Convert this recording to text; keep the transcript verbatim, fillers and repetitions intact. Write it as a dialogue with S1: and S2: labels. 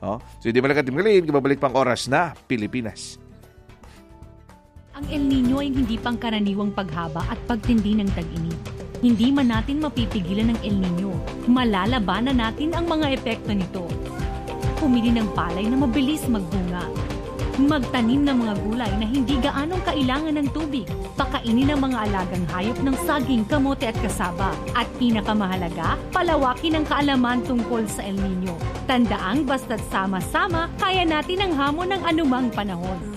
S1: Oh, so hindi malakat timgalin, kababalik pang oras na Pilipinas.
S2: Ang El Nino ay hindi pangkaraniwang paghaba at pagtindi ng tag-init. Hindi man natin mapipigilan ng El Nino, malalabanan natin ang mga epekto nito. Pumili ng palay na mabilis magbunga. Magtanim ng mga gulay na hindi gaanong kailangan ng tubig. Pakainin ng mga alagang hayop ng saging, kamote at kasaba. At pinakamahalaga, palawakin ang kaalaman tungkol sa El Nino. Tandaang basta't sama-sama, kaya natin ang hamon ng anumang panahon.